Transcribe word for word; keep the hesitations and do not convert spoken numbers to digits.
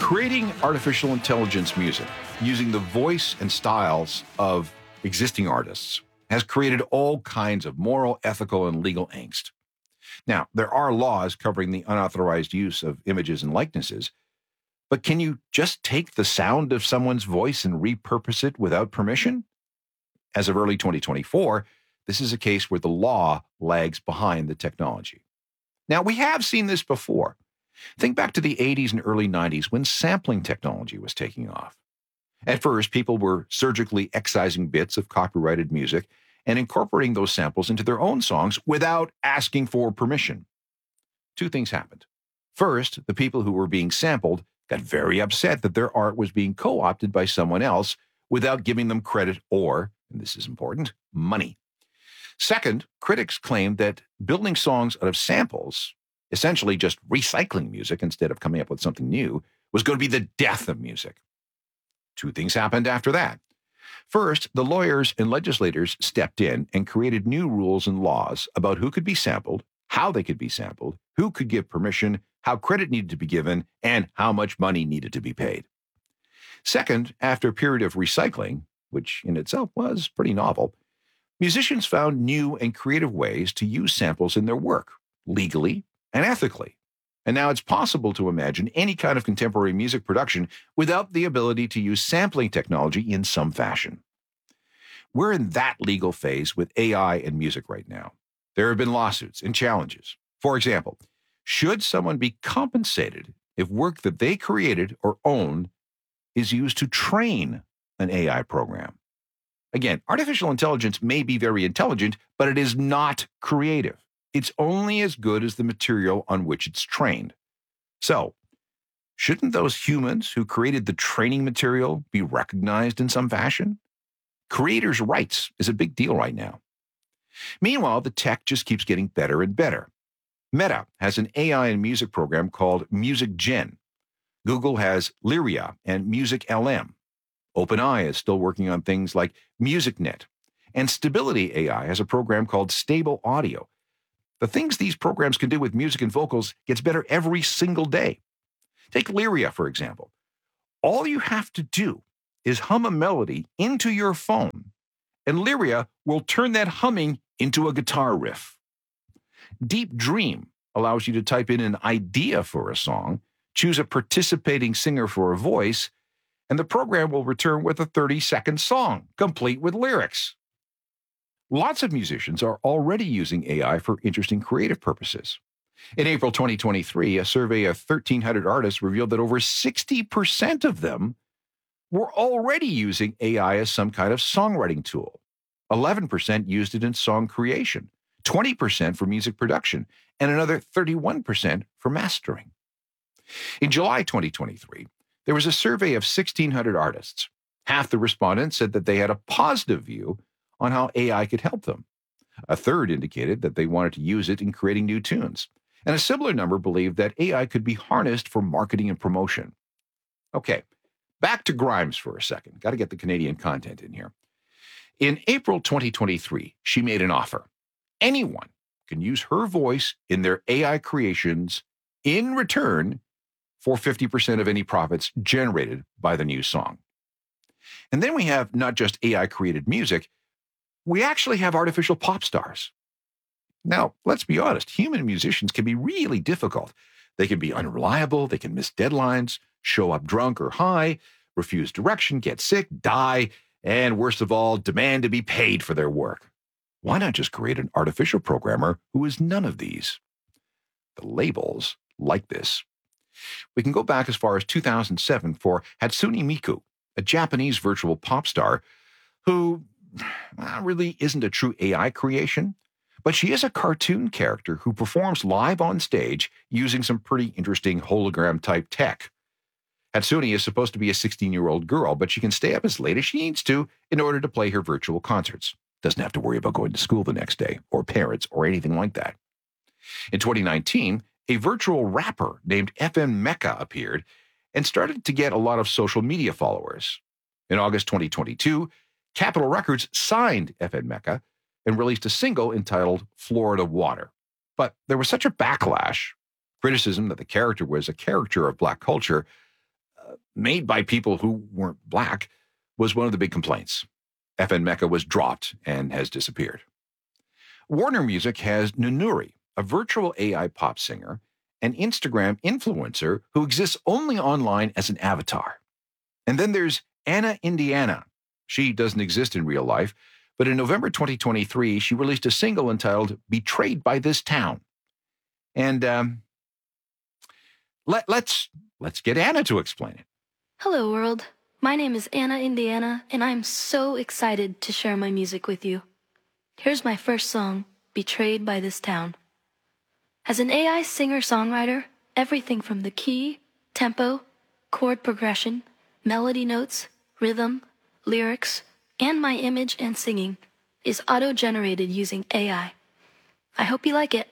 Creating artificial intelligence music using the voice and styles of existing artists has created all kinds of moral, ethical, and legal angst. Now, there are laws covering the unauthorized use of images and likenesses, but can you just take the sound of someone's voice and repurpose it without permission? As of early twenty twenty-four, this is a case where the law lags behind the technology. Now, we have seen this before. Think back to the eighties and early nineties when sampling technology was taking off. At first, people were surgically excising bits of copyrighted music and incorporating those samples into their own songs without asking for permission. Two things happened. First, the people who were being sampled got very upset that their art was being co-opted by someone else without giving them credit or, and this is important, money. Second, critics claimed that building songs out of samples, essentially just recycling music instead of coming up with something new, was going to be the death of music. Two things happened after that. First, the lawyers and legislators stepped in and created new rules and laws about who could be sampled, how they could be sampled, who could give permission, how credit needed to be given, and how much money needed to be paid. Second, after a period of recycling, which in itself was pretty novel, musicians found new and creative ways to use samples in their work, legally and ethically. And now it's possible to imagine any kind of contemporary music production without the ability to use sampling technology in some fashion. We're in that legal phase with A I and music right now. There have been lawsuits and challenges. For example, should someone be compensated if work that they created or own is used to train an A I program? Again, artificial intelligence may be very intelligent, but it is not creative. It's only as good as the material on which it's trained. So, shouldn't those humans who created the training material be recognized in some fashion? Creators' rights is a big deal right now. Meanwhile, the tech just keeps getting better and better. Meta has an A I and music program called MusicGen. Google has Lyria and MusicLM. OpenAI is still working on things like MusicNet. And Stability A I has a program called Stable Audio. The things these programs can do with music and vocals gets better every single day. Take Lyria, for example. All you have to do is hum a melody into your phone, and Lyria will turn that humming into a guitar riff. Deep Dream allows you to type in an idea for a song, choose a participating singer for a voice, and the program will return with a thirty-second song, complete with lyrics. Lots of musicians are already using A I for interesting creative purposes. In April twenty twenty-three, a survey of thirteen hundred artists revealed that over sixty percent of them were already using A I as some kind of songwriting tool. eleven percent used it in song creation, twenty percent for music production, and another thirty-one percent for mastering. In July twenty twenty-three, there was a survey of sixteen hundred artists. Half the respondents said that they had a positive view on how A I could help them. A third indicated that they wanted to use it in creating new tunes. And a similar number believed that A I could be harnessed for marketing and promotion. Okay, back to Grimes for a second. Got to get the Canadian content in here. In April twenty twenty-three, she made an offer. Anyone can use her voice in their A I creations in return for fifty percent of any profits generated by the new song. And then we have not just A I-created music, we actually have artificial pop stars. Now, let's be honest, human musicians can be really difficult. They can be unreliable, they can miss deadlines, show up drunk or high, refuse direction, get sick, die, and worst of all, demand to be paid for their work. Why not just create an artificial programmer who is none of these? The labels like this. We can go back as far as two thousand seven for Hatsune Miku, a Japanese virtual pop star who well, really isn't a true A I creation, but she is a cartoon character who performs live on stage using some pretty interesting hologram-type tech. Hatsune is supposed to be a sixteen-year-old girl, but she can stay up as late as she needs to in order to play her virtual concerts. Doesn't have to worry about going to school the next day, or parents, or anything like that. In twenty nineteen, a virtual rapper named F M Meka appeared and started to get a lot of social media followers. In August twenty twenty-two, Capitol Records signed F M Meka and released a single entitled Florida Water. But there was such a backlash, criticism that the character was a caricature of Black culture, made by people who weren't black was one of the big complaints. F N Mecca was dropped and has disappeared. Warner Music has Nunuri, a virtual A I pop singer, an Instagram influencer who exists only online as an avatar. And then there's Anna Indiana. She doesn't exist in real life, but in November twenty twenty-three, she released a single entitled Betrayed by This Town. And um, let, let's, let's get Anna to explain it. Hello, world. My name is Anna Indiana, and I'm so excited to share my music with you. Here's my first song, Betrayed by This Town. As an A I singer-songwriter, everything from the key, tempo, chord progression, melody notes, rhythm, lyrics, and my image and singing is auto-generated using A I. I hope you like it.